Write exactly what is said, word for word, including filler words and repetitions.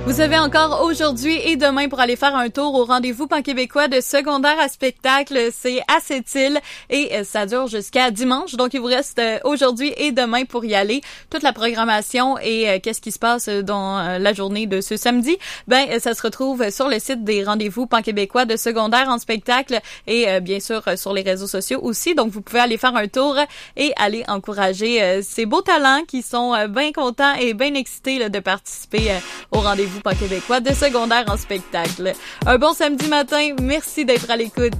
Vous avez encore aujourd'hui et demain pour aller faire un tour au rendez-vous pan-québécois de secondaire à spectacle. C'est à Sept-Îles et ça dure jusqu'à dimanche. Donc, il vous reste aujourd'hui et demain pour y aller. Toute la programmation et euh, qu'est-ce qui se passe dans euh, la journée de ce samedi, ben ça se retrouve sur le site des rendez-vous pan-québécois de secondaire en spectacle et euh, bien sûr sur les réseaux sociaux aussi. Donc, vous pouvez aller faire un tour et aller encourager euh, ces beaux talents qui sont euh, bien contents et bien excités là, de participer euh, au rendez-vous pan-québécois de secondaire en spectacle. Un bon samedi matin. Merci d'être à l'écoute.